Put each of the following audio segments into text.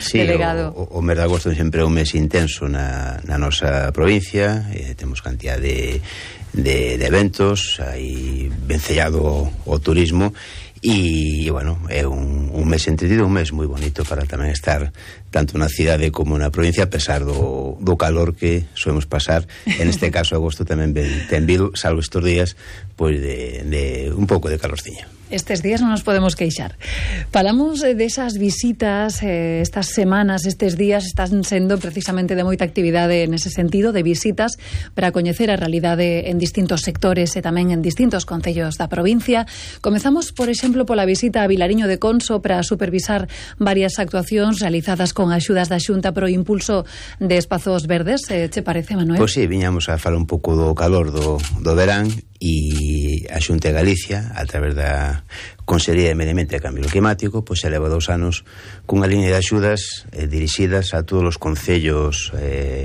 delegado. O mes de agosto sempre é un mes intenso na nosa provincia, temos cantidad de eventos, hai vencellado o turismo, e, bueno, é un mes entretido, un mes moi bonito para tamén estar tanto na cidade como na provincia, a pesar do calor que soemos pasar. En este caso, agosto tamén ten vido, salvo estes días, pois de un pouco de calorciña. Estes días non nos podemos queixar. Falamos desas visitas, estas semanas, estes días están sendo precisamente de moita actividade nese sentido, de visitas para coñecer a realidade en distintos sectores e tamén en distintos concellos da provincia. Comezamos, por exemplo, pola visita a Vilariño de Conso para supervisar varias actuacións realizadas con axudas da Xunta pro impulso de espazos verdes. Che parece, Manuel? Pois sí, viñamos a falar un pouco do calor do verán, e a Xunta de Galicia, a través da Consellería de Medio Ambiente e Cambio Climático, pois se leva 2 anos cunha liña de axudas dirixidas a todos os concellos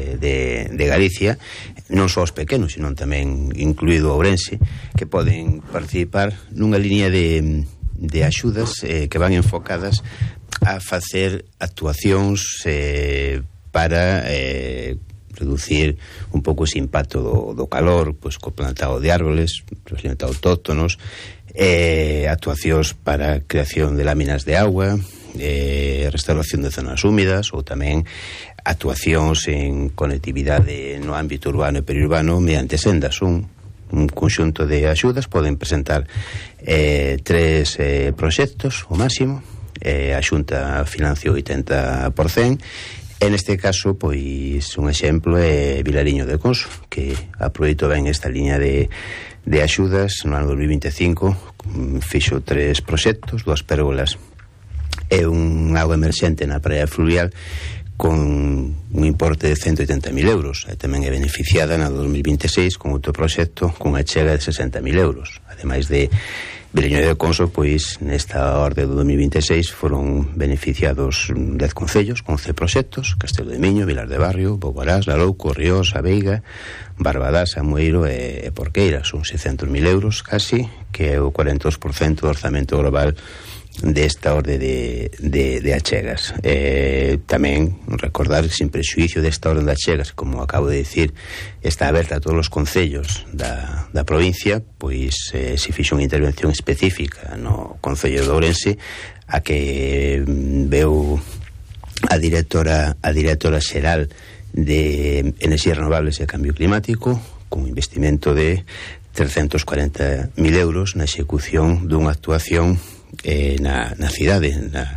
de Galicia, non só os pequenos, sino tamén incluído Ourense, que poden participar nunha liña de axudas que van enfocadas a facer actuacións para reducir un pouco ese impacto do calor, pois co plantado de árboles, especialmente autóctonos, actuacións para creación de láminas de agua, restauración de zonas húmidas, ou tamén actuacións en conectividade no ámbito urbano e periurbano mediante sendas. Un conxunto de axudas, poden presentar 3 proxectos, o máximo. A Xunta financia o 80%. En este caso, pois, un exemplo é Vilariño de Conso, que aproveito ben esta liña de axudas. No ano 2025 fixo 3 proxectos, 2 pérgolas e un auga emerxente na praia fluvial con un importe de 180.000 euros. E tamén é beneficiada na 2026 con outro proxecto con a chega de 60.000 euros. Ademais de Vilariño de Conso, pois nesta orde do 2026 foron beneficiados 10 concellos con 11 proxectos: Castelo de Miño, Vilar de Barrio, Boborás, Lalouco, Ríos, A Veiga, Barbadás, Amoeiro e Porqueira. Son 600.000 euros casi, que é o 42% do orzamento global desta orde de achegas. Tamén recordar, sin prexuicio desta orde de achegas, como acabo de decir, está aberta a todos os concellos da provincia, pois se fixo unha intervención específica no concello de Ourense, a que veu a directora xeral de Enerxías Renovables e Cambio Climático, con un investimento de 340.000 euros na execución dunha actuación na cidade,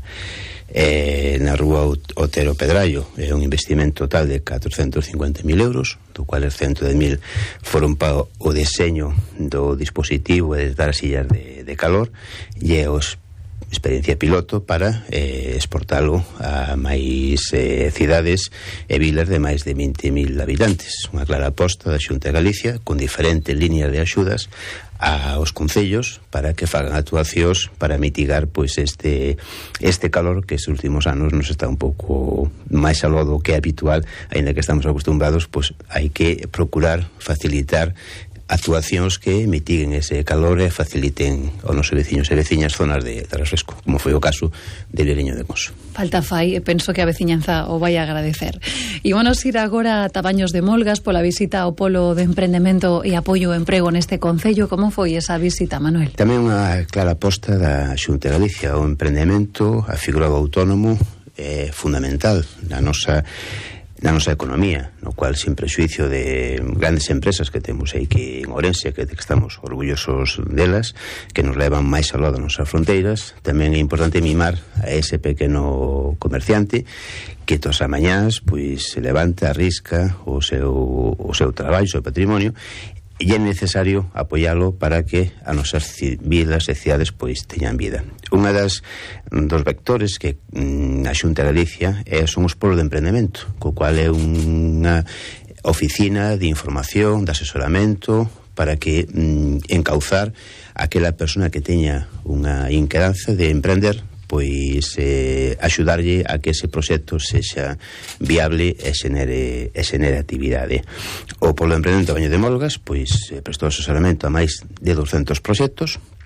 na rúa Otero Pedrallo. É un investimento total de 450.000 euros, do cual 110.000 foron para o deseño do dispositivo e de dar as sillas de calor, e é os experiencia piloto para exportalo a máis cidades e vilas de máis de 20.000 habitantes. Unha clara aposta da Xunta de Galicia con diferentes líneas de axudas aos concellos para que fagan actuacións para mitigar pois este calor que estes últimos anos nos está un pouco máis aló do que é habitual, aínda que estamos acostumbrados, pois hai que procurar facilitar actuacións que mitiguen ese calor e faciliten aos nosos veciños e veciñas zonas de refresco, como foi o caso de Vilariño de Conso. Falta fai, e penso que a veciñanza o vai agradecer. E vamos ir agora a Tabaños de Molgas pola visita ao Polo de Emprendemento e Apoio ao Emprego neste concello. Como foi esa visita, Manuel? Tamén unha clara aposta da Xunta de Galicia. O emprendemento, a figura do autónomo, é fundamental na nosa economía, no cual, sin prexuicio de grandes empresas que temos aí que en Ourense, que estamos orgullosos delas, que nos levan máis aló das nosas fronteiras, tamén é importante mimar a ese pequeno comerciante que todas as mañás pois se levanta, arrisca o seu traballo, o seu patrimonio, e é necesario apoialo para que as nosas vidas e cidades pois teñan vida. Unha dos vectores que a Xunta de Galicia son os polos de emprendemento, co cual é unha oficina de información, de asesoramento, para que encauzar aquela persona que teña unha inquedanza de emprender, pois axudarlle a que ese proxecto sexa viable e xenere actividade. O Polo de Emprendemento Tabaño de Molgas pois prestou asesoramento a máis de 200 proxectos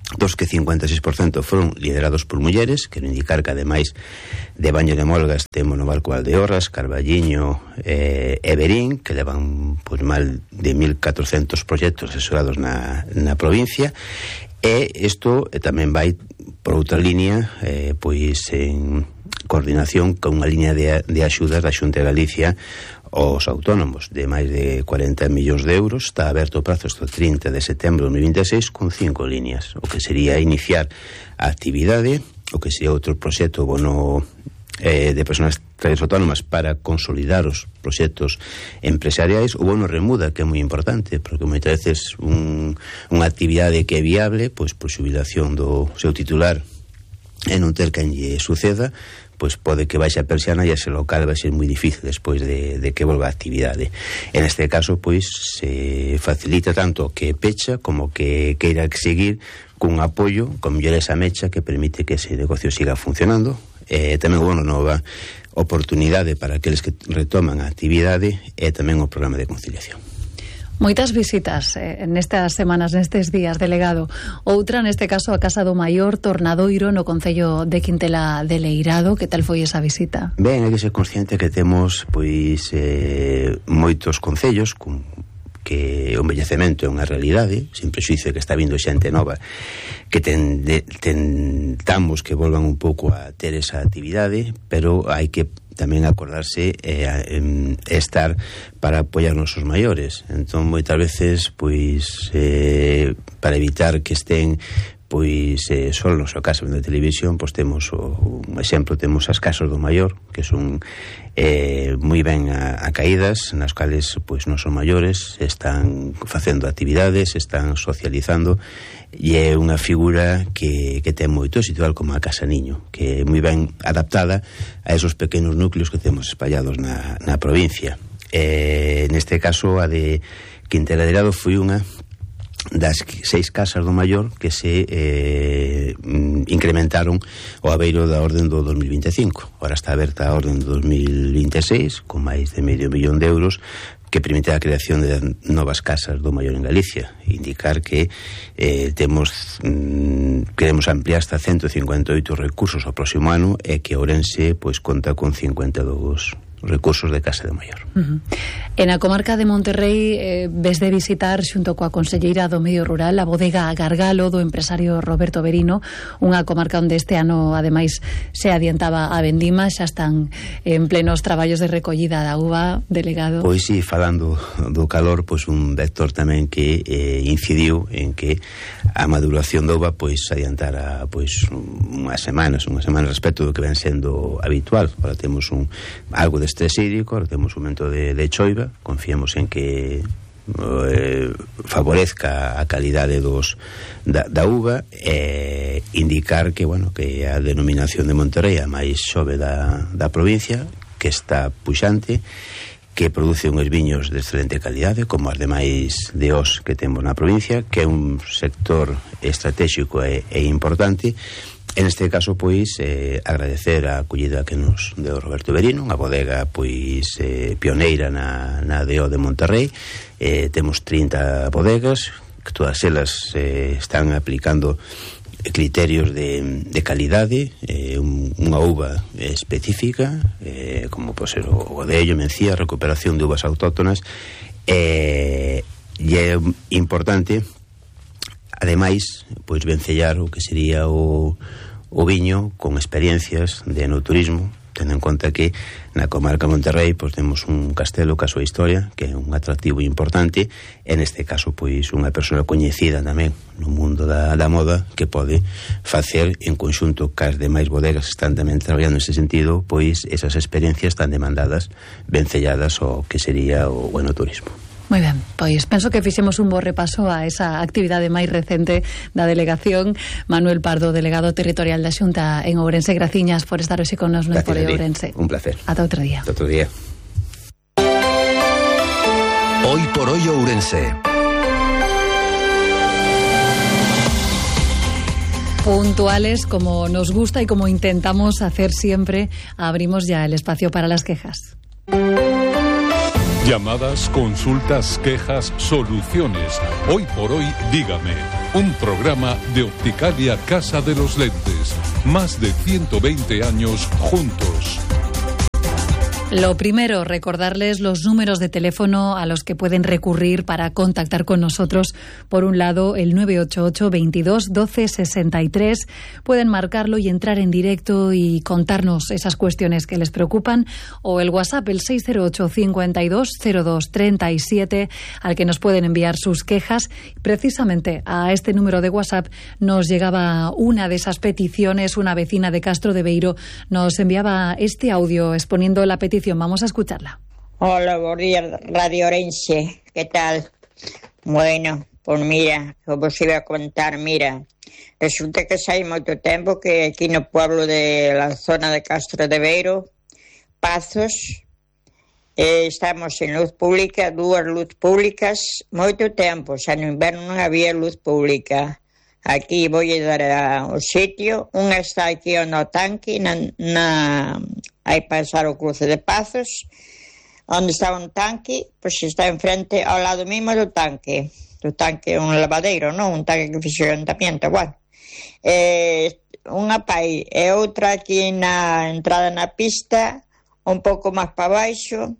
dos que 56% foron liderados por mulleres, quero indicar que ademais de Baño de Molgas temos no Barco Valdeorras, Carballiño e Verín, que levan por mal de 1.400 proxectos asesorados na provincia, e isto tamén vai por outra línea, pois en coordinación con unha línea de axudas da Xunta de Galicia aos autónomos de máis de 40 millóns de euros. Está aberto o prazo hasta o 30 de setembro de 2026 con 5 líneas, o que sería iniciar a actividade, o que sería outro proxecto bono de persoas autónomas para consolidar os proxectos empresariais, o bono remuda, que é moi importante, porque moitas veces unha actividade que é viable, pois por xubilación do seu titular e non ter quen lle suceda, pois pode que baixe a persiana e ese local vai ser moi difícil despois de que volva a actividade. En este caso, pois, se facilita tanto que pecha como que queira seguir cun apoio, con mellor esa mecha que permite que ese negocio siga funcionando. Tamén, bueno, nova oportunidade para aqueles que retoman a actividade e tamén o programa de conciliación. Moitas visitas nestas semanas, nestes días, delegado. Outra, neste caso, a Casa do Maior Tornadoiro no concello de Quintela de Leirado. Que tal foi esa visita? Ben, hai que ser consciente que temos pois moitos concellos que o envellecemento é unha realidade, sin prexuízo que está vindo xente nova, que tentamos que volvan un pouco a ter esa actividade, pero hai que tamén acordarse estar para apoiar os nosos maiores. Entón, moitas veces, pois, para evitar que estén solos a casa vendo televisión, pois temos un exemplo, temos as casas do maior, que son moi ben acaídas, nas cales pois nosos maiores están facendo actividades, están socializando, e é unha figura que ten moito éxito, como a Casa Niño, que é moi ben adaptada a esos pequenos núcleos que temos espallados na provincia. Neste caso, a de Quintela de Leirado foi unha das 6 casas do maior que se incrementaron ao abeiro da orden do 2025. Ahora está aberta a orden do 2026 con máis de medio millón de euros, que permite a creación de novas casas do maior en Galicia. Indicar que queremos ampliar hasta 158 recursos ao próximo ano, e que Ourense pois conta con 52 recursos de Casa do Maior. En a comarca de Monterrei ves de visitar xunto coa conselleira do Medio Rural a bodega Gargalo do empresario Roberto Verino, unha comarca onde este ano ademais se adiantaba a vendima, xa están en plenos traballos de recollida da uva, delegado. Pois sí, falando do calor, pois un vector tamén que incidiu en que a maduración da uva pois adiantara pois unhas semanas respecto do que ven sendo habitual. Ahora temos algo de estrés hídrico, ahora temos un momento de choiva, confiamos en que favorezca a calidade da uva, e indicar que, bueno, que a denominación de Monterrei a máis xove da provincia, que está puxante, que produce uns viños de excelente calidade, como as demais de os que temos na provincia, que é un sector estratégico e importante. En este caso, pois, agradecer a acollida que nos deu Roberto Verino, unha bodega, pois, pioneira na DO de Monterrei. Temos 30 bodegas, que todas elas están aplicando criterios de calidade, unha uva específica, como pode ser o Godello, Mencía, recuperación de uvas autóctonas, e é importante, ademais, pois, vencellar o que sería o viño con experiencias de enoturismo, tendo en conta que na comarca de Monterrei pois temos un castelo ca súa historia, que é un atractivo importante, e neste caso pois unha persoa coñecida tamén no mundo da moda, que pode facer en conxunto cas demais bodegas que están tamén traballando nese sentido, pois esas experiencias tan demandadas, vencelladas ao que sería o enoturismo. Moi ben, pois penso que fixemos un bo repaso a esa actividade máis recente da delegación. Manuel Pardo, delegado territorial da Xunta en Ourense, graciñas por estar hoxe con nos no Foro Ourense. Un placer. Ata outro día. Ata outro día. Hoy por hoy Ourense. Puntuales, como nos gusta y como intentamos hacer siempre, abrimos ya el espacio para las quejas. Llamadas, consultas, quejas, soluciones. Hoy por hoy, dígame. Un programa de Opticalia Casa de los Lentes. Más de 120 años juntos. Lo primero, recordarles los números de teléfono a los que pueden recurrir para contactar con nosotros. Por un lado, el 988 22 12 63. Pueden marcarlo y entrar en directo y contarnos esas cuestiones que les preocupan. O el WhatsApp, el 608 52 02 37, al que nos pueden enviar sus quejas. Precisamente a este número de WhatsApp nos llegaba una de esas peticiones. Una vecina de Castro de Beiro nos enviaba este audio exponiendo la petición. Vamos a escucharla. Hola, buenos días, Radio Orense. ¿Qué tal? Bueno, pues mira, como os iba a contar, mira, resulta que xa hai moito tempo que aquí no pueblo de la zona de Castro de Beiro, Pazos, estamos en luz pública, dúas luz públicas, moito tempo, xa no inverno non había luz pública. Aquí voy a dar ao sitio, unha está aquí no tanque, hai pasar o cruce de Pazos, onde está un tanque, pois está enfrente ao lado mismo do tanque un lavadeiro, non? Un tanque que fixo o ayuntamiento, bueno. Unha pai e outra aquí na entrada na pista, un pouco máis para baixo,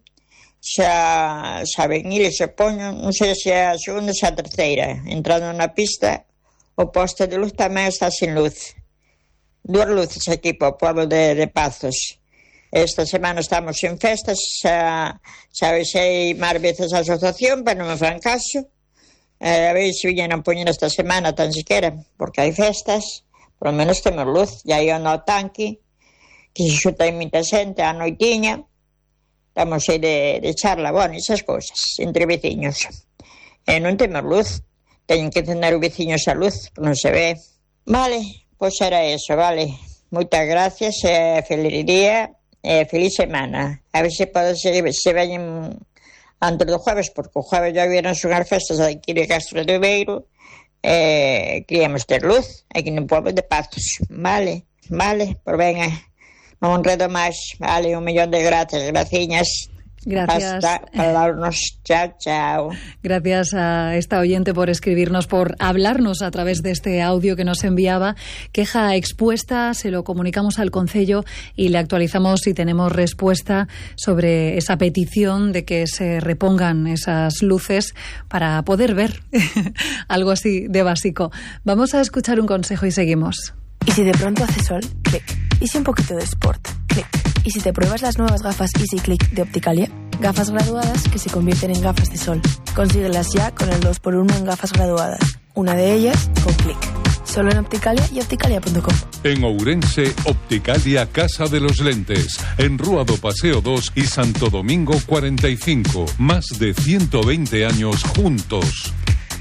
xa ven eles se poñen, non sei se é a segunda ou a terceira, entrando na pista. O poste de luz tamén está sin luz. Dúas luces aquí para o pueblo de Pazos. Esta semana estamos en festas, xa avisei máis veces a asociación, pero non me fan caso. A ver se viñen a poñer esta semana tan siquiera, porque hai festas, por lo menos temos luz. E aí anda o tanque, que se xuta en moita xente a noitiña, estamos aí de charla, bueno, esas cousas, entre veciños. E non temos luz. Teñen que encender o veciño esa luz, non se ve. Vale, pois era eso, vale. Moitas gracias, feliz día, feliz semana. A ver se pode se veñen antes do jueves, porque o jueves ya vieron unhas festas aquí de Castro de Beiro. Queríamos ter luz aquí no pueblo de Pazos. Vale, por venga, non enredo máis. Vale, 1.000.000 de gracias. Gracias. Hasta hablarnos. Chao. Gracias a esta oyente por escribirnos, por hablarnos a través de este audio que nos enviaba. Queja expuesta, se lo comunicamos al Concello y le actualizamos si tenemos respuesta sobre esa petición de que se repongan esas luces para poder ver algo así de básico. Vamos a escuchar un consejo y seguimos. ¿Y si de pronto hace sol? Clic. ¿Y si un poquito de sport? Clic. ¿Y si te pruebas las nuevas gafas Easy Click de Opticalia? Gafas graduadas que se convierten en gafas de sol. Consíguelas ya con el 2x1 en gafas graduadas. Una de ellas con Clic. Solo en Opticalia y opticalia.com. En Ourense, Opticalia Casa de los Lentes. En Rúa do Paseo 2 y Santo Domingo 45. Más de 120 años juntos.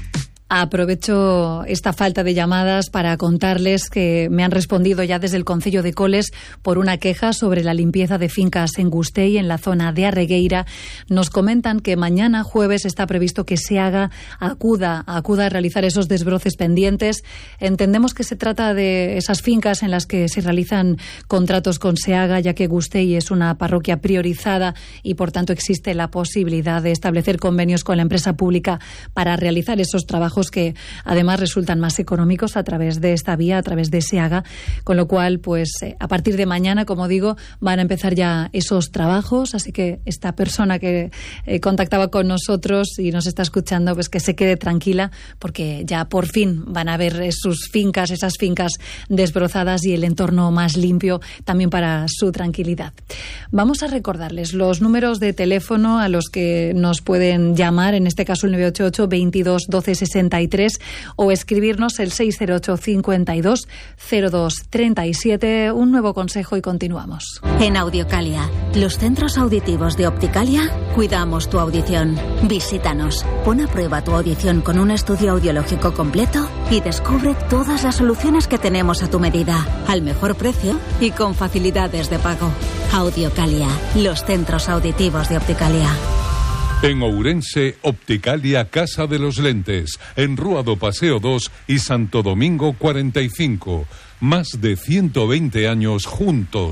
Aprovecho esta falta de llamadas para contarles que me han respondido ya desde el Concello de Coles por una queja sobre la limpieza de fincas en Gustei, en la zona de Arregueira. Nos comentan que mañana jueves está previsto que Seaga acuda a realizar esos desbroces pendientes. Entendemos que se trata de esas fincas en las que se realizan contratos con Seaga, ya que Gustei es una parroquia priorizada y por tanto existe la posibilidad de establecer convenios con la empresa pública para realizar esos trabajos que además resultan más económicos a través de esta vía, a través de Seaga, con lo cual pues a partir de mañana, como digo, van a empezar ya esos trabajos, así que esta persona que contactaba con nosotros y nos está escuchando, pues que se quede tranquila, porque ya por fin van a ver sus fincas, esas fincas desbrozadas y el entorno más limpio también para su tranquilidad. Vamos a recordarles los números de teléfono a los que nos pueden llamar, en este caso el 988 22 12 63 o escribirnos el 608 52 02 37. Un nuevo consejo y continuamos. En Audiocalia, los centros auditivos de Opticalia, cuidamos tu audición. Visítanos, pon a prueba tu audición con un estudio audiológico completo y descubre todas las soluciones que tenemos a tu medida, al mejor precio y con facilidades de pago. Audiocalia, los centros auditivos de Opticalia. En Ourense, Opticalia Casa de los Lentes. En Rúa do Paseo 2 y Santo Domingo 45. Más de 120 años juntos.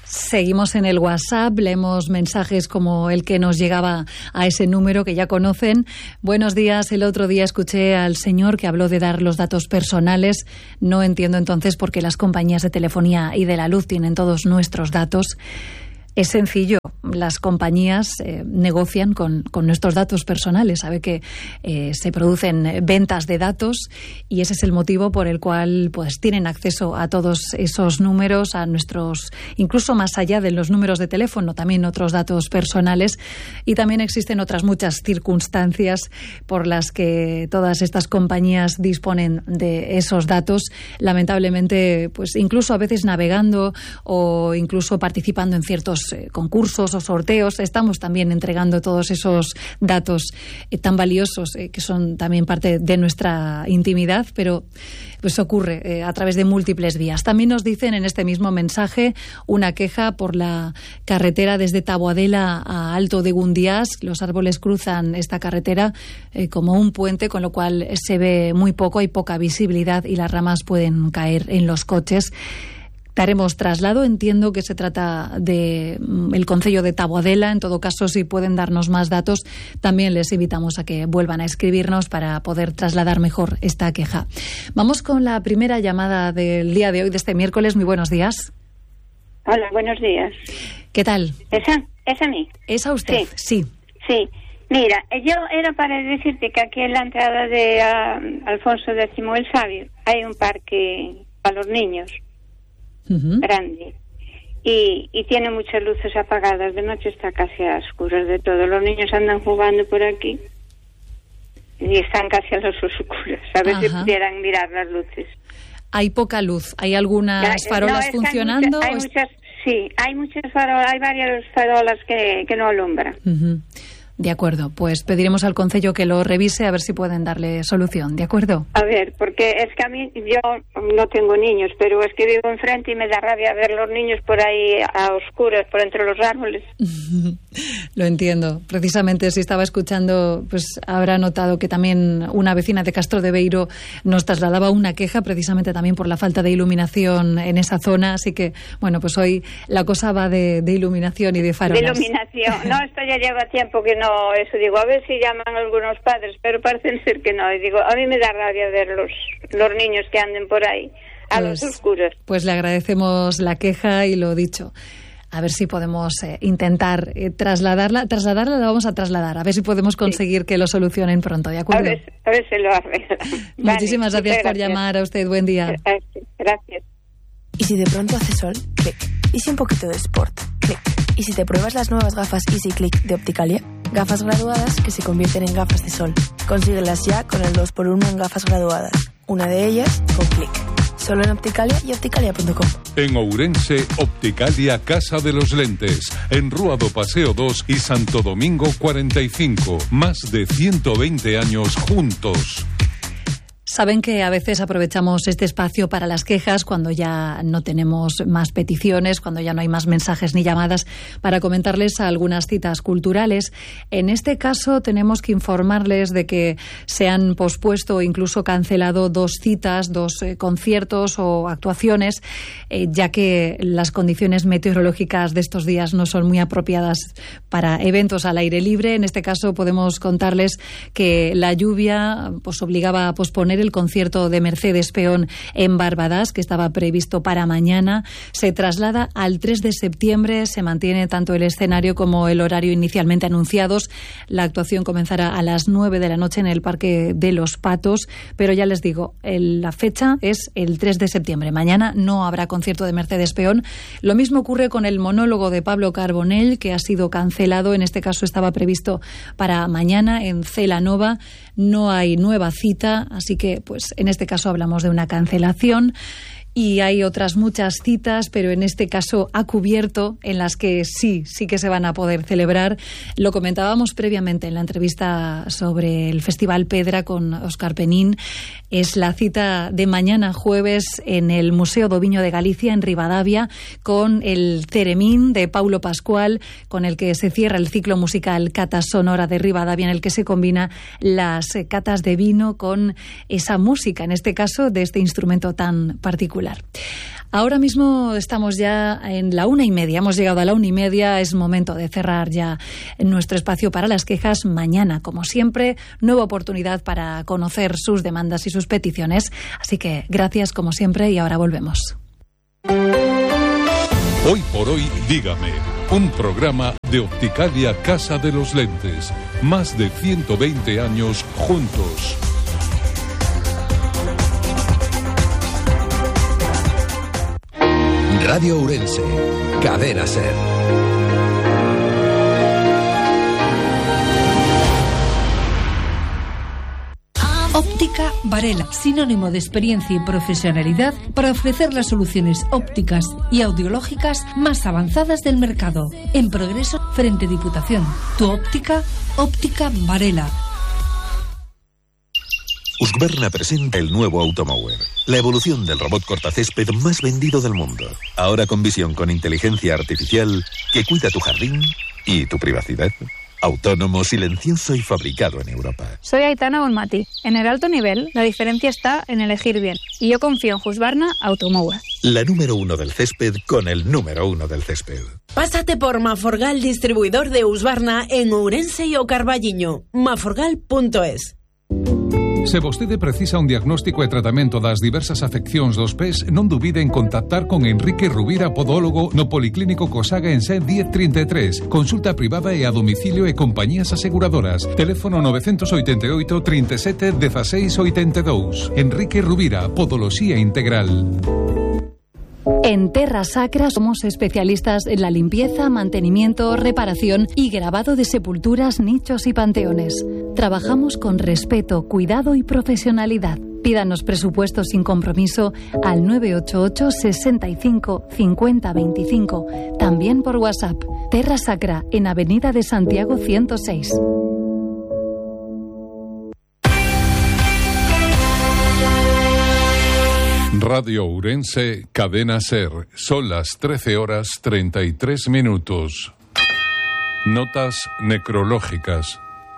Seguimos en el WhatsApp, leemos mensajes como el que nos llegaba a ese número que ya conocen. Buenos días, el otro día escuché al señor que habló de dar los datos personales. No entiendo entonces por qué las compañías de telefonía y de la luz tienen todos nuestros datos. Es sencillo, las compañías negocian con nuestros datos personales. Sabe que se producen ventas de datos y ese es el motivo por el cual pues tienen acceso a todos esos números, a nuestros, incluso más allá de los números de teléfono, también otros datos personales. Y también existen otras muchas circunstancias por las que todas estas compañías disponen de esos datos. Lamentablemente, pues incluso a veces navegando o incluso participando en ciertos concursos o sorteos, estamos también entregando todos esos datos tan valiosos que son también parte de nuestra intimidad, pero pues ocurre a través de múltiples vías. También nos dicen en este mismo mensaje una queja por la carretera desde Taboadela a Alto de Gundiás. Los árboles cruzan esta carretera como un puente, con lo cual se ve muy poco, hay poca visibilidad y las ramas pueden caer en los coches. Daremos traslado, entiendo que se trata de el concello de Taboadela. En todo caso, si pueden darnos más datos, también les invitamos a que vuelvan a escribirnos para poder trasladar mejor esta queja. Vamos con la primera llamada del día de hoy, de este miércoles. Muy buenos días. Hola, buenos días. ¿Qué tal? ¿Es a mí? ¿Es a usted? Sí. Sí. Mira, yo era para decirte que aquí en la entrada de Alfonso X el Sabio hay un parque para los niños. Grande y tiene muchas luces apagadas. De noche está casi a oscuras de todo. Los niños andan jugando por aquí y están casi a las oscuras. A ver si pudieran mirar las luces. Hay poca luz. ¿Hay algunas farolas funcionando? Hay muchas farolas. Hay varias farolas que no alumbran. De acuerdo, pues pediremos al concello que lo revise a ver si pueden darle solución, ¿de acuerdo? A ver, porque es que a mí, yo no tengo niños, pero es que vivo enfrente y me da rabia ver los niños por ahí a oscuras, por entre los árboles. Lo entiendo. Precisamente si estaba escuchando, pues habrá notado que también una vecina de Castro de Beiro nos trasladaba una queja precisamente también por la falta de iluminación en esa zona, así que, bueno, pues hoy la cosa va de iluminación y de farolas. De iluminación. No, esto ya lleva tiempo que no. Eso digo, a ver si llaman algunos padres, pero parecen ser que no. Y digo, a mí me da rabia ver los niños que anden por ahí a los oscuros. Pues le agradecemos la queja y lo dicho. A ver si podemos intentar trasladarla. Trasladarla la vamos a trasladar. A ver si podemos conseguir que lo solucionen pronto, ¿de acuerdo? A ver si lo arreglan. Muchísimas gracias por llamar. A usted, buen día. Gracias. Y si de pronto hace sol, clic. Y si un poquito de sport, clic. Y si te pruebas las nuevas gafas Easy Click de Opticalia, gafas graduadas que se convierten en gafas de sol. Consíguelas ya con el 2x1 en gafas graduadas. Una de ellas con clic. Solo en Opticalia y opticalia.com. En Ourense, Opticalia Casa de los Lentes. En Ruado Paseo 2 y Santo Domingo 45. Más de 120 años juntos. Saben que a veces aprovechamos este espacio para las quejas cuando ya no tenemos más peticiones, cuando ya no hay más mensajes ni llamadas, para comentarles algunas citas culturales. En este caso tenemos que informarles de que se han pospuesto o incluso cancelado 2 citas, 2 conciertos o actuaciones, ya que las condiciones meteorológicas de estos días no son muy apropiadas para eventos al aire libre. En este caso podemos contarles que la lluvia pues obligaba a posponer el concierto de Mercedes Peón en Barbadas, que estaba previsto para mañana. Se traslada al 3 de septiembre. Se mantiene tanto el escenario como el horario inicialmente anunciados. La actuación comenzará a las 9 de la noche en el Parque de los Patos, pero ya les digo, la fecha es el 3 de septiembre. Mañana no habrá concierto de Mercedes Peón. Lo mismo ocurre con el monólogo de Pablo Carbonell, que ha sido cancelado. En este caso estaba previsto para mañana en Celanova. No hay nueva cita, así que pues en este caso hablamos de una cancelación. Y hay otras muchas citas, pero en este caso ha cubierto, en las que sí que se van a poder celebrar. Lo comentábamos previamente en la entrevista sobre el Festival Pedra con Óscar Penín. Es la cita de mañana jueves en el Museo do Viño de Galicia, en Ribadavia, con el Ceremín de Paulo Pascual, con el que se cierra el ciclo musical Cata Sonora de Ribadavia, en el que se combina las catas de vino con esa música, en este caso de este instrumento tan particular. particular. Ahora mismo estamos ya en la 1:30, hemos llegado a la 1:30, es momento de cerrar ya nuestro espacio para las quejas. Mañana, como siempre, nueva oportunidad para conocer sus demandas y sus peticiones. Así que gracias como siempre y ahora volvemos. Hoy por hoy, dígame, un programa de Opticalia Casa de los Lentes. Más de 120 años juntos. Radio Ourense, Cadena SER. Óptica Varela, sinónimo de experiencia y profesionalidad para ofrecer las soluciones ópticas y audiológicas más avanzadas del mercado. En progreso frente Diputación. Tu óptica, Óptica Varela. Husqvarna presenta el nuevo Automower, la evolución del robot cortacésped más vendido del mundo. Ahora con visión con inteligencia artificial que cuida tu jardín y tu privacidad. Autónomo, silencioso y fabricado en Europa. Soy Aitana Bonmati. En el alto nivel, la diferencia está en elegir bien. Y yo confío en Husqvarna Automower. La número 1 del césped con el número 1 del césped. Pásate por Maforgal, distribuidor de Husqvarna en Ourense y O Carballiño. maforgal.es. Se vostede precisa un diagnóstico e tratamento das diversas afeccións dos pés, non dubide en contactar con Enrique Rubira, podólogo, no Policlínico Cosaga en Sen 1033. Consulta privada e a domicilio e compañías aseguradoras. Teléfono 988 37 16 82. Enrique Rubira, Podoloxía Integral. En Terra Sacra somos especialistas en la limpieza, mantenimiento, reparación y grabado de sepulturas, nichos y panteones. Trabajamos con respeto, cuidado y profesionalidad. Pídanos presupuestos sin compromiso al 988 65 50 25. También por WhatsApp. Terra Sacra, en Avenida de Santiago 106. Radio Ourense, Cadena SER. Son las 13:33. Notas necrológicas.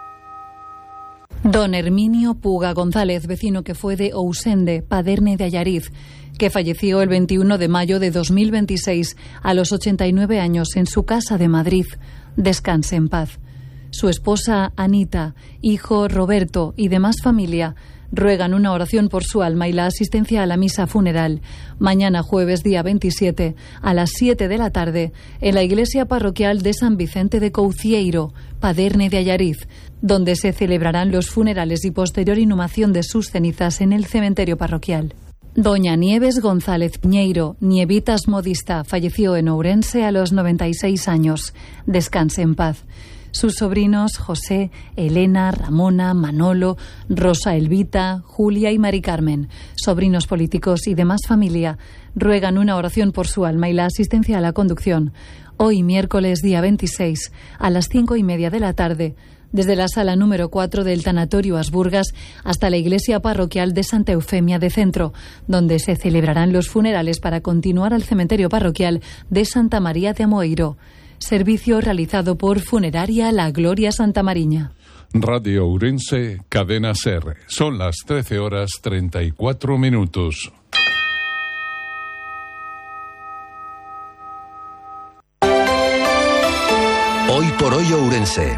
Don Herminio Puga González, vecino que fue de Ousende, Paderne de Allariz, que falleció el 21 de mayo de 2026 a los 89 años en su casa de Madrid. Descanse en paz. Su esposa Anita, hijo Roberto y demás familia ruegan una oración por su alma y la asistencia a la misa funeral mañana jueves día 27 a las 7 de la tarde en la iglesia parroquial de San Vicente de Coucieiro, Paderne de Allariz, donde se celebrarán los funerales y posterior inhumación de sus cenizas en el cementerio parroquial. Doña Nieves González Piñeiro, Nievitas Modista, falleció en Ourense a los 96 años. Descanse en paz. Sus sobrinos José, Elena, Ramona, Manolo, Rosa Elvita, Julia y Mari Carmen, sobrinos políticos y demás familia, ruegan una oración por su alma y la asistencia a la conducción. Hoy, miércoles día 26, a las 5:30 de la tarde, desde la sala número 4 del Tanatorio Asburgas hasta la iglesia parroquial de Santa Eufemia de Centro, donde se celebrarán los funerales para continuar al cementerio parroquial de Santa María de Amoeiro. Servicio realizado por Funeraria La Gloria Santa Mariña. Radio Ourense, Cadena SER. Son las 13:34. Hoy por hoy Ourense.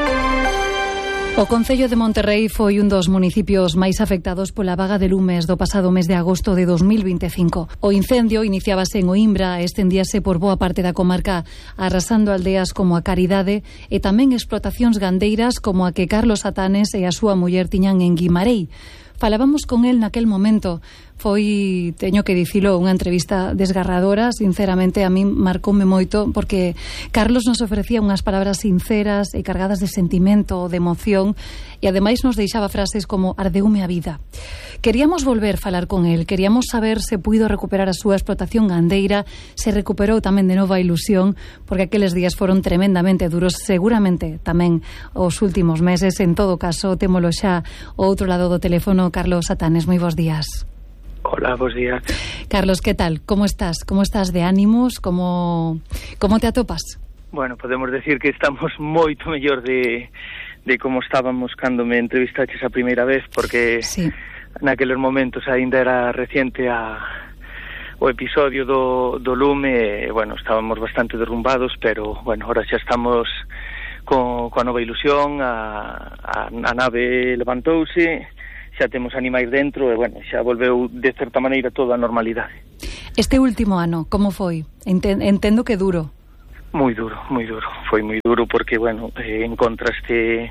O Concello de Monterrei foi un dos municipios máis afectados pola vaga de lumes do pasado mes de agosto de 2025. O incendio iniciábase en Oimbra e estendíase por boa parte da comarca, arrasando aldeas como a Caridade e tamén explotacións gandeiras como a que Carlos Atanes e a súa muller tiñan en Guimarei. Falábamos con el naquel momento. Foi, teño que dicilo, unha entrevista desgarradora. Sinceramente, a mí marcoume moito porque Carlos nos ofrecía unhas palabras sinceras e cargadas de sentimento, de emoción, e ademais nos deixaba frases como ardeume a vida. Queríamos volver a falar con el, queríamos saber se puido recuperar a súa explotación gandeira, se recuperou tamén de nova ilusión, porque aqueles días foron tremendamente duros, seguramente tamén os últimos meses. En todo caso, témolo xa ao outro lado do teléfono. Carlos Atanes, moi bons días. Hola, bons días. Carlos, que tal? Como estás? Como estás de ánimos? Como te atopas? Bueno, podemos decir que estamos moito mellor de como estábamos cando me entrevistaches a primeira vez, porque sí, naqueles momentos aínda era reciente a episodio do lume, bueno, estábamos bastante derrumbados, pero, bueno, ahora xa estamos coa nova ilusión, a nave levantouse, xa temos animais dentro, e, bueno, xa volveu, de certa maneira, toda a normalidade. Este último ano, como foi? Entendo que duro. Moi duro, foi moi duro, porque, bueno, encontraste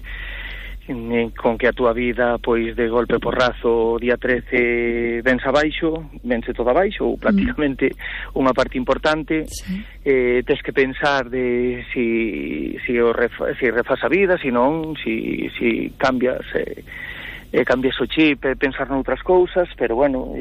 con que a túa vida, pois, de golpe porrazo, o día 13 vense todo abaixo, ou prácticamente unha parte importante. Tes que pensar de si refas a vida, si non, si cambias o chip, pensar noutras cousas, pero, bueno,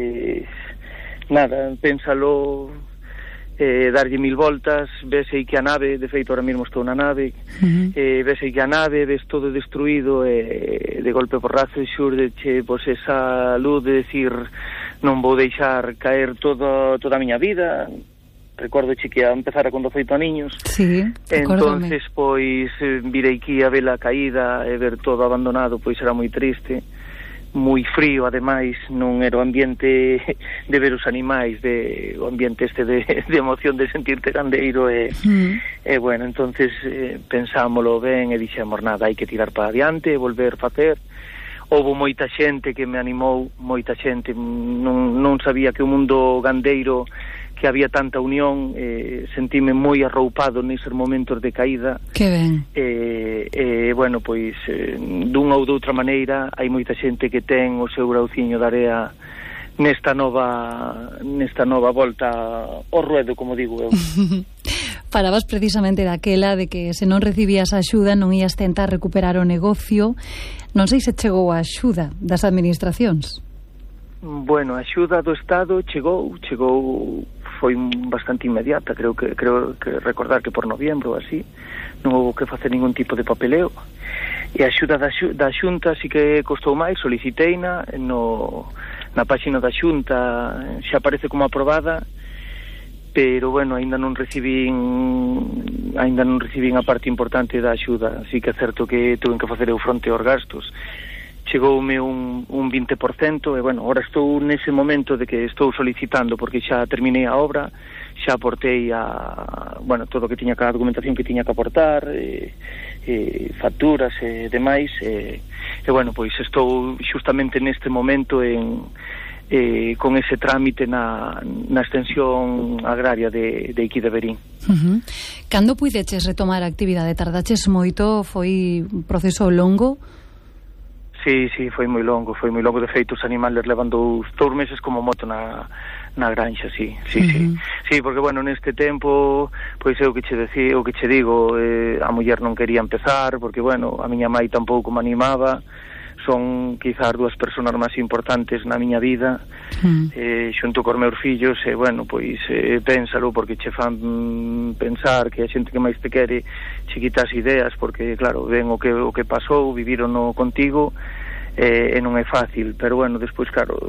nada, pénsalo, darlle 1000 voltas, vese que a nave, de feito ahora mesmo estou na nave, vese que a nave, ves todo destruído, de golpe porrazo, xurdeche, pois, esa luz de decir, non vou deixar caer toda a miña vida. Recordo que a empezara con 18 aniños. Sí, entonces, pois, virei aquí a vela caída e ver todo abandonado, pois era moi triste, moi frío, ademais, non era o ambiente de ver os animais, o ambiente este de emoción de sentirte gandeiro, e bueno, entonces pensámoslo ben e dixemos, nada, hai que tirar para adiante e volver facer. Houve moita xente que me animou, moita xente, non sabía que o mundo gandeiro, que había tanta unión, sentime moi arroupado neses momentos de caída. Que ben. Bueno, pois, dunha ou doutra maneira, hai moita xente que ten o seu grauciño de area nesta nova volta ao ruedo, como digo eu. Falabas precisamente daquela de que se non recibías axuda non ías tentar recuperar o negocio. Non sei se chegou a axuda das administracións. Bueno, a axuda do Estado chegou, foi bastante inmediata, creo que recordar que por noviembro ou así, non houve que facer ningún tipo de papeleo, e a axuda da Xunta sí que costou máis, soliciteina na páxina da Xunta, xa aparece como aprobada, pero, bueno, ainda non recibín a parte importante da axuda. Sí que é certo que tuve que facer eu fronte aos gastos. Chegoume un 20%, e, bueno, ahora estou nese momento de que estou solicitando, porque xa terminei a obra, xa aportei todo o que tiña, a documentación que tiña que aportar, facturas e demais, e, bueno, pois estou xustamente neste momento con ese trámite na extensión agraria de aquí de Verín. Cando puideches retomar a actividade? Tardaches moito? Foi un proceso longo? Sí, foi moi longo. De feito, os animales levan 2 meses como moto na granxa, sí. Sí, porque, bueno, neste tempo, pois é o que che digo, a muller non quería empezar, porque, bueno, a miña mai tampouco me animaba. Son, quizás, 2 persoas máis importantes na miña vida, xunto cos meus fillos, e, bueno, pois, pénsalo, porque che fan pensar que a xente que máis te quere che quitas ideas, porque, claro, ven o que pasou, vivirono contigo, e non é fácil, pero, bueno, despois, claro,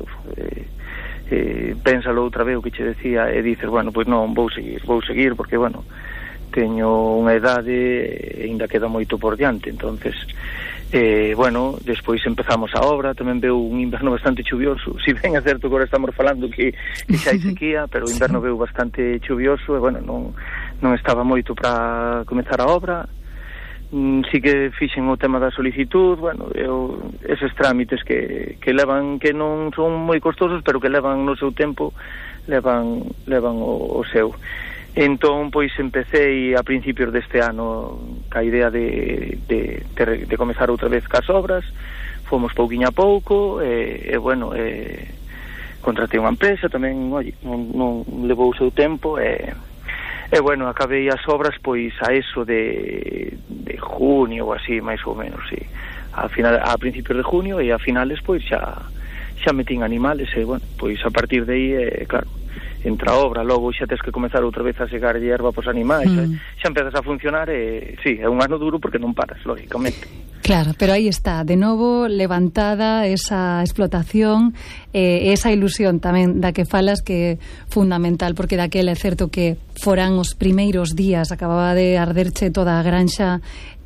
pénsalo outra vez o que che decía, e dices, bueno, pois non, vou seguir, porque, bueno, teño unha idade e ainda queda moito por diante, entonces... bueno, despois empezamos a obra, tamén veu un inverno bastante chuvioso, si ben é certo que agora estamos falando que xa hai sequía, pero o inverno veu bastante chuvioso, e, bueno, non estaba moito para comezar a obra. Sí que fixen o tema da solicitud, bueno, eses trámites que levan, que non son moi costosos, pero que levan no seu tempo, levan o seu. Entón, pois, empecé a principios deste ano ca idea de comezar outra vez cas obras. Fomos pouquiño a pouco, e bueno, contratei unha empresa tamén, non levou o seu tempo, e bueno, acabei as obras pois a eso de junio ou así, máis ou menos, sí. A principios de junio, e a finales pois xa metín animales, e bueno, pois a partir de aí, claro, entra a obra, logo xa tens que comezar outra vez a segar hierba pos animais, xa empezas a funcionar, e sí, é un ano duro porque non paras, lógicamente. Claro, pero aí está, de novo levantada esa explotación, esa ilusión tamén da que falas, que é fundamental, porque daquela é certo que foran os primeiros días, acababa de arderche toda a granxa,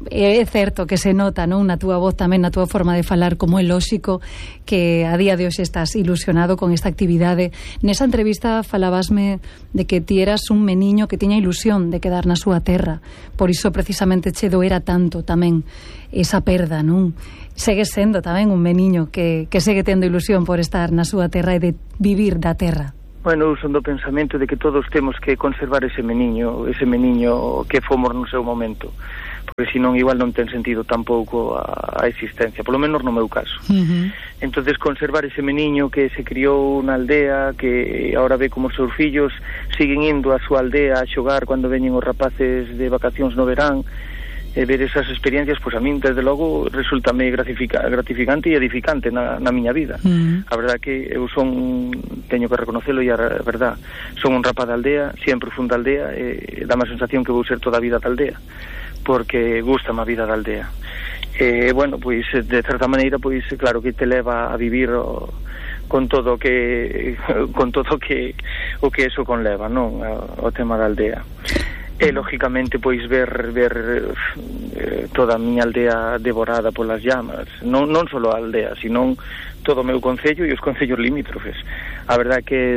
é certo que se nota, non, na túa voz tamén, na túa forma de falar, como é lóxico que a día de hoxe estás ilusionado con esta actividade. Nesa entrevista falabasme de que ti eras un meniño que tiña ilusión de quedar na súa terra, por iso precisamente che doera tanto tamén esa perda, non? Segue sendo tamén un meniño que segue tendo ilusión por estar na súa terra e de vivir da terra. Bueno, eu son do pensamento de que todos temos que conservar ese meniño que fomos no seu momento, porque senón igual non ten sentido tampouco a existencia, polo menos no meu caso. Entonces conservar ese meniño que se criou na aldea, que agora ve como os seus fillos siguen indo á súa aldea a xogar cando veñen os rapaces de vacacións no verán, ver esas experiencias, pois a min desde logo resultame gratificante e edificante na miña vida. A verdad que eu teño que reconocelo, e a verdad, son un rapaz da aldea, sempre fun da aldea, e dá-me a sensación que vou ser toda a vida da aldea, porque gusta-me a vida da aldea. Bueno, pois de certa maneira, pois claro que te leva a vivir con todo o que eso conleva, non? O tema da aldea. E lógicamente pois ver toda a miña aldea devorada polas llamas, non só a aldea, senón todo o meu concello e os concellos limítrofes. A verdad que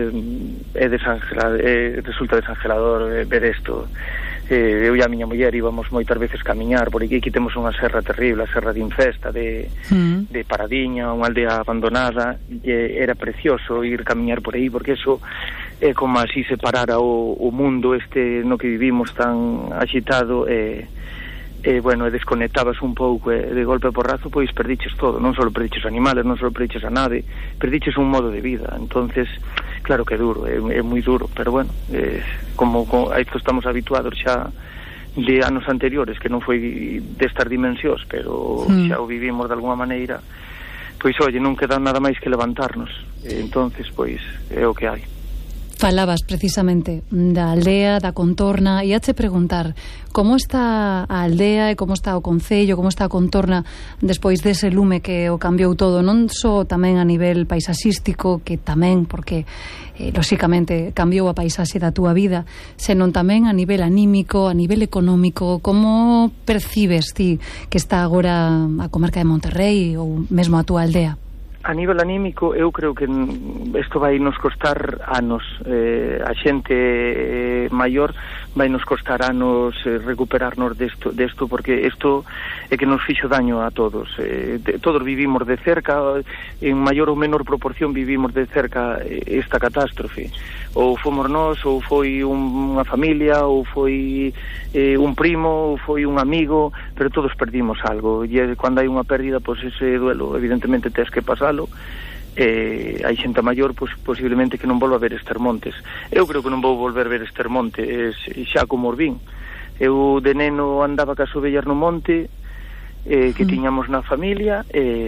resulta desangelador ver isto. Eu e a miña muller íbamos moitas veces camiñar por aquí temos unha serra terrible, a serra de Infesta de Paradiña, unha aldea abandonada, e era precioso ir camiñar por aí, porque eso é como así separara o mundo no que vivimos tan agitado, bueno, desconectabas un pouco, de golpe porrazo pois perdiches todo, non só perdiches animales, non só perdiches a nave, perdiches un modo de vida. Entonces claro que é duro, é moi duro, pero bueno, como a isto estamos habituados xa de anos anteriores, que non foi destas dimensións, pero xa o vivimos de alguma maneira, pois oye, non queda nada máis que levantarnos. Entonces pois é o que hai. Falabas precisamente da aldea, da contorna, e hache preguntar como está a aldea e como está o concello, como está a contorna despois dese lume que o cambiou todo, non só tamén a nivel paisaxístico, que tamén, porque lóxicamente cambiou a paisaxe da túa vida, senón tamén a nivel anímico, a nivel económico. Como percibes ti que está agora a comarca de Monterrey ou mesmo a túa aldea? A nivel anímico, eu creo que isto vai nos costar anos. A xente maior vai nos costar anos recuperarnos desto, porque isto é que nos fixo daño a todos. Todos vivimos de cerca, en maior ou menor proporción vivimos de cerca esta catástrofe. Ou fomos nós, ou foi unha familia, ou foi un primo, ou foi un amigo, pero todos perdimos algo. E cando hai unha pérdida, pois ese duelo evidentemente tens que pasalo. Hai xente maior, pois posiblemente que non volva a ver Estermontes. Eu creo que non vou volver a ver Estermontes xa como os vin. Eu de neno andaba cas ovellas no monte, que tiñamos na familia,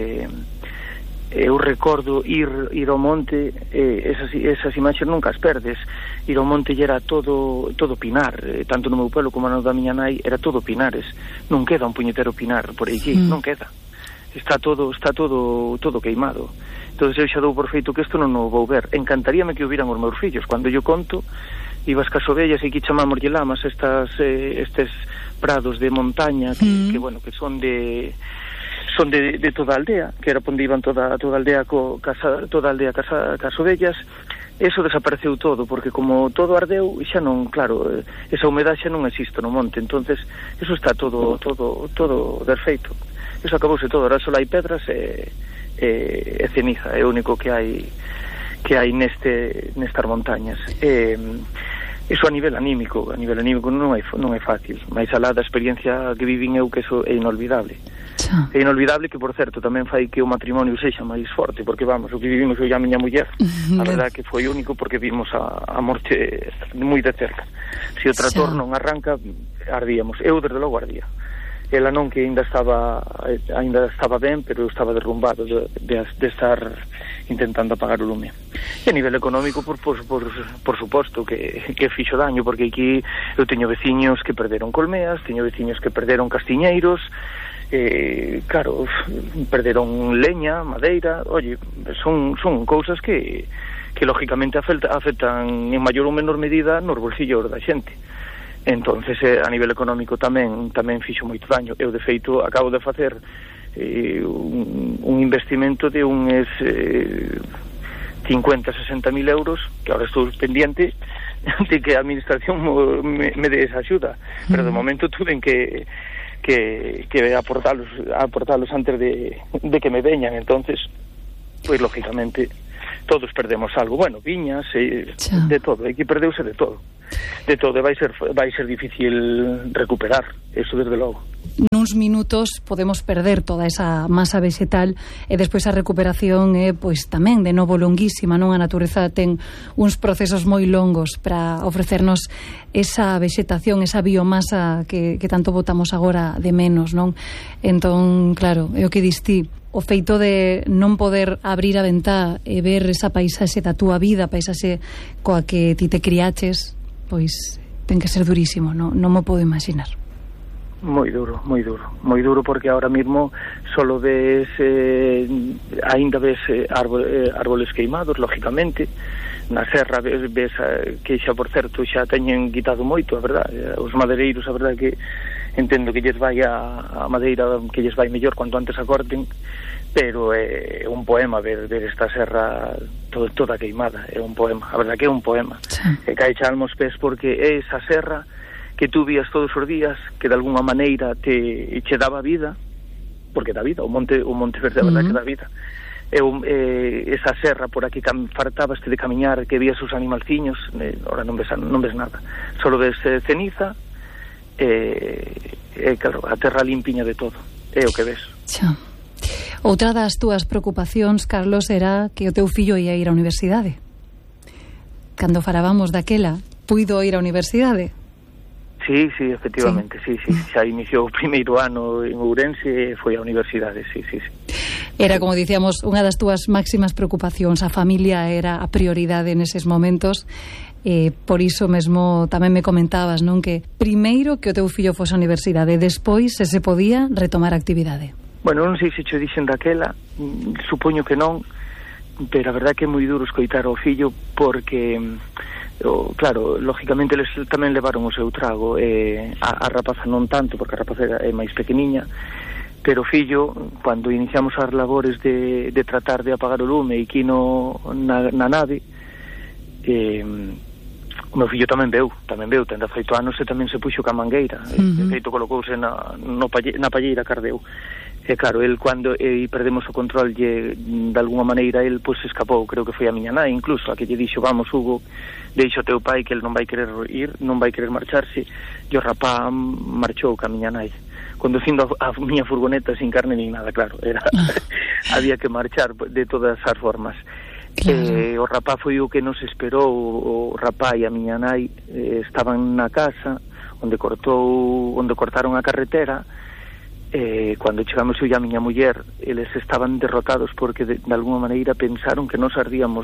eu recordo ir ao monte, esas imaxes nunca as perdes. Ir ao monte era todo pinar, tanto no meu pueblo como no da miña nai, era todo pinares. Non queda un puñetero pinar por aquí, non queda. Está todo queimado. Entonces eu xa dou por feito que isto non o vou ver. Encantaríame que o viran os meus fillos. Cando yo conto, ibas cas ovellas e que chamamos llamas, estes prados de montaña que bueno, que son de toda a aldea, que era onde iban toda a aldea cas ovellas. Eso desapareceu todo, porque como todo ardeu, xa non, claro, esa humedade xa non existe no monte. Entonces eso está todo desfeito. Eso acabouse todo, ahora só hai pedras e ceniza, é o único que hai nestas montañas. Eso a nivel anímico non é fácil, máis alá da experiencia que vivín eu, que eso é inolvidable. É inolvidable, que por certo tamén fai que o matrimonio sexa máis forte, porque vamos, o que vivimos eu e a miña muller, a verdade que foi único, porque vimos a morte moi de cerca. Se o trator non arranca, ardíamos. Eu desde logo ardía. Ela non, que ainda estaba ben, pero eu estaba derrumbado de estar intentando apagar o lume. E a nivel económico, por suposto que fixo daño, porque aquí eu teño veciños que perderon colmeas, teño veciños que perderon castiñeiros, claro, perderon leña, madeira. Oye, son cousas que lógicamente afectan en maior ou menor medida nos bolsillos da xente. Entonces a nivel económico tamén fixo moito daño. Eu de feito acabo de facer un investimento de uns 50-60 mil euros, que ahora estou pendiente de que a administración me dé esa axuda, pero de momento tuve que aportalos antes de que me veñan. Entonces pois lógicamente todos perdemos algo, bueno, viñas, de todo, aquí perdeuse de todo, vai ser difícil recuperar, eso desde logo. Nuns minutos podemos perder toda esa masa vegetal e despois a recuperación é pois tamén de novo longuísima, non? A natureza ten uns procesos moi longos para ofrecernos esa vegetación, esa biomasa que tanto botamos agora de menos, non? Entón, claro, é o que distí. O feito de non poder abrir a ventá e ver esa paisaxe da túa vida, paisaxe coa que ti te criaches, pois ten que ser durísimo, non me podo imaginar. Moi duro porque ahora mismo solo ves ainda ves árboles queimados, lógicamente. Na serra ves que xa, por certo, xa teñen quitado moito, a verdade. Os madeireiros, a verdade que entendo que lles vai a madeira que lles vai mellor cuanto antes a corten, pero é un poema ver esta serra toda queimada, é un poema, a verdade que é un poema. E cae xa almos pés porque é esa serra que tú vías todos os días, que de alguna maneira che daba vida, porque dá vida, o Monte Verde, a verdade que dá vida. Esa serra por aquí fartabaste de camiñar, que vías os animalciños, ahora non ves nada, solo ves ceniza, claro, a terra limpiña de todo, é o que ves. Xa. Outra das túas preocupacións, Carlos, era que o teu fillo ia ir á universidade. Cando falábamos daquela, puido ir á universidade? Sí, efectivamente, sí. Xa iniciou o primeiro ano en Ourense e foi á universidade, sí. Era, como dicíamos, unha das túas máximas preocupacións. A familia era a prioridade neses momentos. Por iso mesmo tamén me comentabas, non, que primeiro que o teu fillo fose á universidade, despois, se podía, retomar a actividade. Bueno, non sei se cho dixen daquela, supoño que non, pero a verdade que é moi duro escoitar ao fillo porque, claro, lógicamente eles tamén levaron o seu trago, a rapaza non tanto, porque a rapaza é máis pequeniña, pero o fillo, cando iniciamos as labores de tratar de apagar o lume e aquí na nave, o meu fillo tamén veu, ten 18 anos e tamén se puxo ca mangueira, de feito colocouse na palleira cardeu. E claro, el cando perdemos o control de alguna maneira, el pois escapou, creo que foi a miña nai incluso, a que lle dixo, vamos Hugo, deixa o teu pai que el non vai querer ir, non vai querer marcharse, e o rapá marchou ca miña nai, conducindo a miña furgoneta sin carne nin nada, claro, había que marchar de todas as formas. Claro. O rapá foi o que nos esperou, o rapá e a miña nai estaban na casa onde cortaron a carretera. Cando chegamos eu e a miña muller, eles estaban derrotados porque de alguna maneira pensaron que nos ardéramos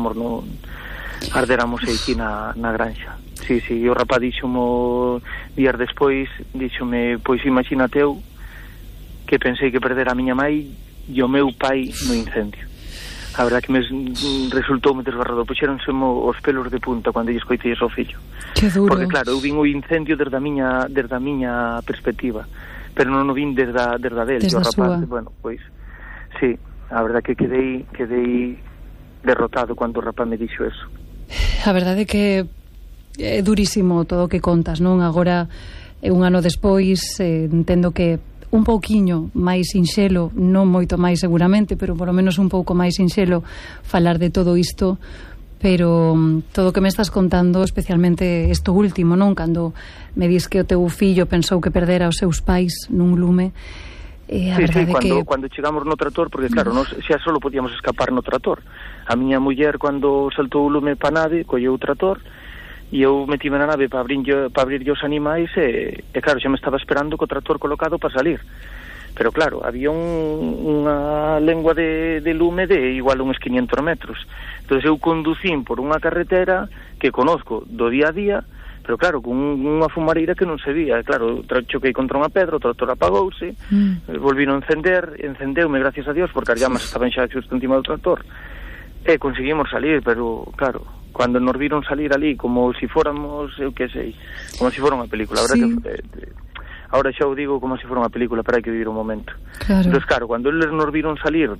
aquí na granxa. Sí, o rapá díxomo días despois, díxome, pois imagínate eu que pensei que perdera a miña mai e o meu pai no incendio. A verdade que me resultou moi desgarrador, puxéronse os pelos de punta cando lle escoitei ao fillo. Que duro. Porque claro, eu vin o incendio desde a miña perspectiva, pero non o vin desde a del, desde o rapaz, súa. Bueno, pois sí, a verdade que quedei derrotado cando o rapaz me dixo eso. A verdade que é durísimo todo o que contas, non? Agora, un ano despois, entendo que un pouquiño máis sinxelo, non moito máis seguramente, pero por lo menos un pouco máis sinxelo falar de todo isto, pero todo o que me estás contando, especialmente isto último, non? Cando me dis que o teu fillo pensou que perdera os seus pais nun lume, a verdade que... Cando chegamos no trator, porque claro, xa só podíamos escapar no trator. A miña muller, cando saltou o lume pa nave, colleu o trator, e eu metime na nave para abrir os animais e claro, xa me estaba esperando co trator colocado para salir, pero claro, había unha lengua de lume de igual uns 500 metros. Entón eu conducín por unha carretera que conozco do día a día, pero claro, con unha fumareira que non se vía. Claro, choquei contra unha pedra, o trator apagouse, volvino a encendeume, gracias a Dios, porque as llamas estaban xa xusto encima do trator, e conseguimos salir, pero claro, Cando nos viron salir ali como si fóramos, eu que sei, como si fora unha película. A verdade que ahora xa o digo como se fora unha película, pero hai que vivir un momento. Claro. Entón, claro, cando eles nos viron salir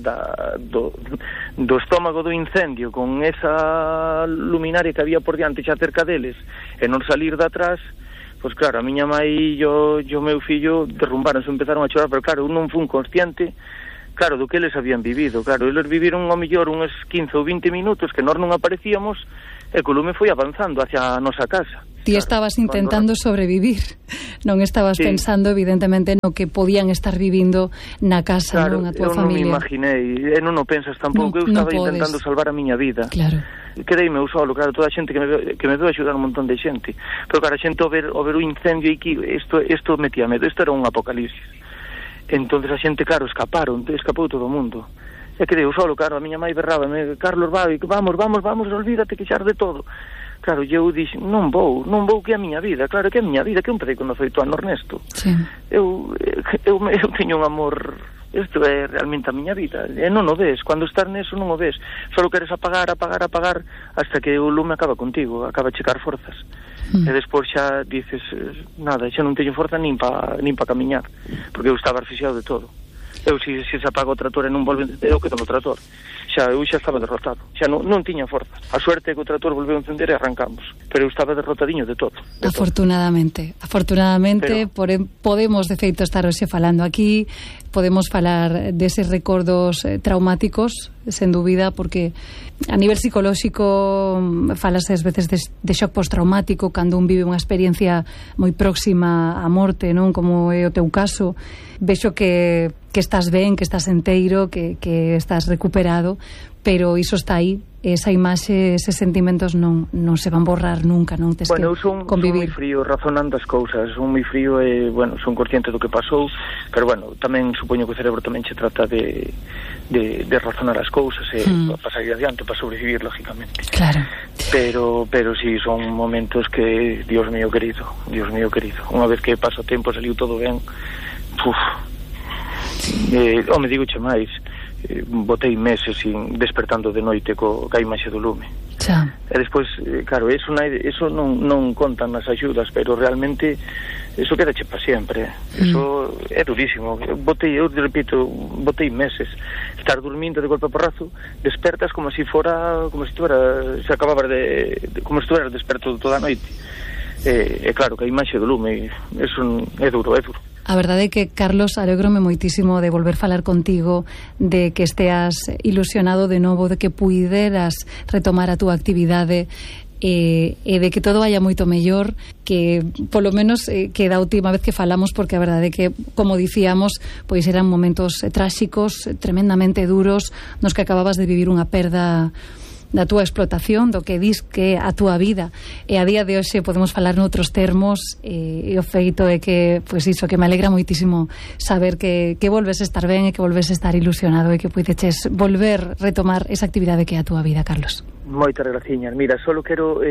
do estómago do incendio con esa luminaria que había por diante xa cerca deles e non salir de atrás, pois claro, a miña mai e o meu fillo derrumbaronse, empezaron a chorar, pero claro, eu non fui consciente, claro, do que eles habían vivido. Claro, eles viviron ao mellor uns 15 ou 20 minutos que nós non aparecíamos e o lume foi avanzando hacia a nosa casa. Ti estabas intentando sobrevivir, non estabas pensando evidentemente no que podían estar vivindo na casa, non a tua familia. Claro, eu non me imaginei, e non o pensas tampouco, eu estaba intentando salvar a miña vida. Claro. Quedeime eu solo, claro, toda a xente que me veu axudar un montón de xente, pero claro, a xente ao ver o incendio aquí, isto metía medo, isto era un apocalipsis. Entonces a xente, claro, escapou todo o mundo. E quedei eu solo, claro, a miña mai berraba, Carlos, vamos, olvídate que xa de todo. Claro, eu dixen, non vou, que é a miña vida, claro, que é a miña vida, que eu empecé con 18 anos, Ernesto. Sí. Eu teño un amor, isto é realmente a miña vida, e non o ves, cando estás neso non o ves, só queres apagar, hasta que o lume acaba contigo, acaba a checar forzas. E despois xa dices, nada, xa non teño forza nin pa camiñar, porque eu estaba asfixiado de todo. Eu, se apaga o trator e non volve, eu quedo no trator. Eu xa estaba derrotado, xa non tiña forza. A suerte é que o trator volveu a encender e arrancamos, pero eu estaba derrotadiño de todo. Afortunadamente, podemos de feito estar hoxe falando aquí, podemos falar deses recordos traumáticos, sen dúbida, porque a nivel psicolóxico falase ás veces de shock postraumático cando un vive unha experiencia moi próxima á morte, non, como é o teu caso. Vexo que estás ben, que estás enteiro, que estás recuperado, pero iso está aí, esa imaxe, eses sentimentos non se van borrar nunca, non tes que convivir. Son moi frío razonando as cousas, son moi frío e, son consciente do que pasou, pero, tamén supoño que o cerebro tamén se trata de razonar as cousas e pasar adiante para sobrevivir, lógicamente. Claro. Pero sí, son momentos que, Dios mío querido, unha vez que pasa o tempo, saliu todo ben, me digo che máis, botei meses despertando de noite ca imaxe do lume. E despois, claro, eso non contan nas axudas, pero realmente eso quedache para sempre. Eso é durísimo. Botei meses. Estar dormindo de golpe a porrazo, despertas como si estuveras desperto toda a noite. E claro, que a imaxe do lume, eso é duro. A verdade é que, Carlos, alégrome moitísimo de volver falar contigo, de que esteas ilusionado de novo, de que puideras retomar a túa actividade e de que todo vaya moito mellor, que polo menos que da última vez que falamos, porque a verdade é que, como dicíamos, pois eran momentos tráxicos, tremendamente duros, nos que acababas de vivir unha perda da túa explotación, do que dis que a túa vida, e a día de hoxe podemos falar noutros termos, e o feito é que, pois iso, que me alegra moitísimo saber que volves a estar ben e que volves a estar ilusionado e que puideches volver retomar esa actividade que é a túa vida, Carlos. Moitas graciñas. Mira, solo quero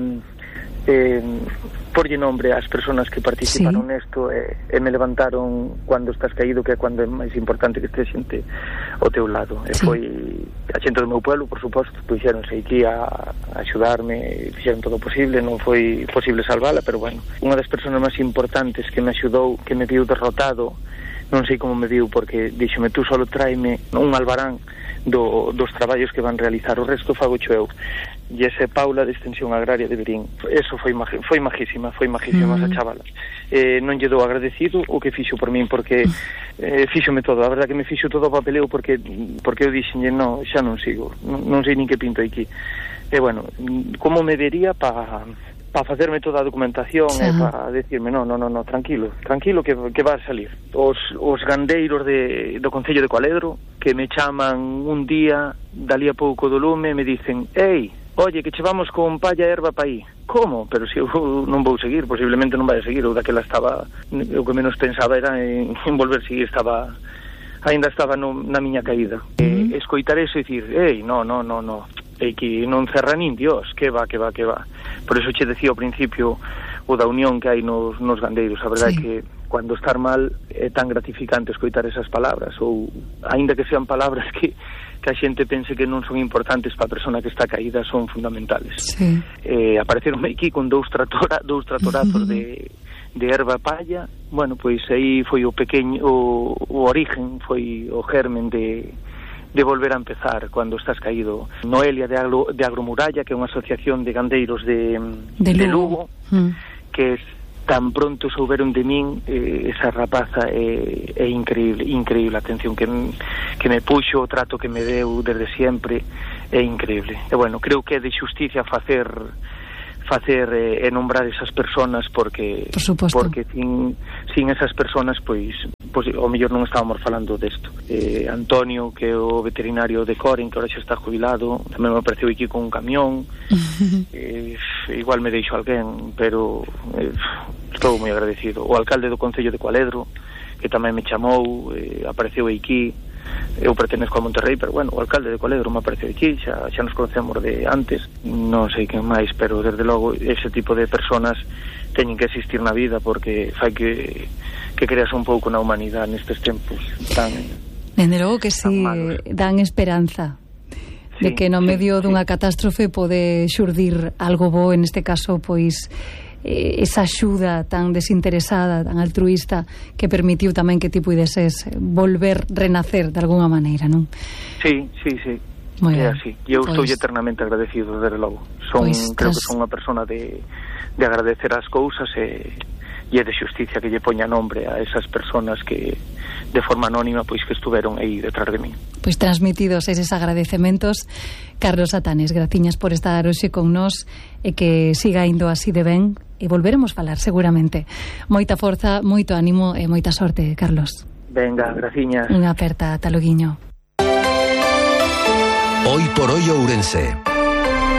porlle nombre ás persoas que participaron nesto e me levantaron cando estás caído, que é cando é máis importante que este xente ao teu lado. E foi a xente do meu pueblo, por suposto, puxéronse aquí a axudarme, fixeron todo o posible, non foi posible salvala, pero unha das persoas máis importantes que me axudou, que me viu derrotado, non sei como me viu, porque díxome, tú solo tráeme un albarán dos traballos que van realizar, o resto fago eu. E ese Paula de Extensión Agraria de Verín, eso foi majísima esa chavala. Non lle dou agradecido o que fixo por min, porque fíxome todo, a verdad que me fixo todo o papeleo, porque eu dixenlle, non, xa non sigo, non sei nin que pinto aquí. E como me vería para facerme toda a documentación e para decirme, non, tranquilo que va a salir. Os gandeiros do Concello de Coaledro, que me chaman un día, dalí a pouco do lume, me dicen, oye, que che vamos con palla e erva pa aí. Como? Pero se eu non vou seguir, posiblemente non vai a seguir, ou daquela estaba, o que menos pensaba era en volver a seguir, ainda estaba na miña caída. Escoitar eso e dicir, non, que non cerra nin Dios, que va. Por eso che decía ao principio o da unión que hai nos gandeiros. A verdade é que cando estar mal é tan gratificante escoitar esas palabras, ou aínda que sean palabras que que a xente pense que non son importantes para a persona que está caída, son fundamentales. Sí. Apareceronme aquí con dous tratorazos de erva palla. Bueno, pois aí foi o pequeño o origen, foi o germen de volver a empezar cando estás caído. Noelia de Agromuralla, que é unha asociación de gandeiros de Lugo, que tan pronto souberon de min, esa rapaza é increíble a atención que me puxo, o trato que me deu desde sempre é increíble. E bueno, creo que é de xusticia facer e nombrar esas personas porque sin esas personas pois ao mellor non estábamos falando desto. Antonio, que é o veterinario de Coren, que ahora xa está jubilado, tamén me apareceu aquí con un camión. Igual me deixo alguén, pero estou moi agradecido. O alcalde do Concello de Cualedro, que tamén me chamou, apareceu aquí. Eu pertenezco a Monterrey, pero bueno, o alcalde de Cualedro me apareceu aquí, xa nos conocemos de antes, non sei quen máis, pero desde logo ese tipo de personas teñen que existir na vida, porque fai que creas un pouco na humanidade nestes tempos tan dende logo que si dan esperanza de que no medio dunha catástrofe pode xurdir algo bo, en este caso pois esa axuda tan desinteresada, tan altruista, que permitiu tamén que ti puideses volver, renacer de alguna maneira, non? Sí. É así. E eu estou eternamente agradecido, desde logo. Creo que son unha persona de agradecer as cousas e é de xusticia que lle poña nombre a esas personas que de forma anónima pois que estuveron aí detrás de min. Pois transmitidos eses agradecementos, Carlos Satanes, graciñas por estar hoxe con nós e que siga indo así de ben e volveremos falar seguramente. Moita forza, moito ánimo e moita sorte, Carlos. Venga, graciñas. Unha aperta, ata loguiño. Hoy por hoy Ourense.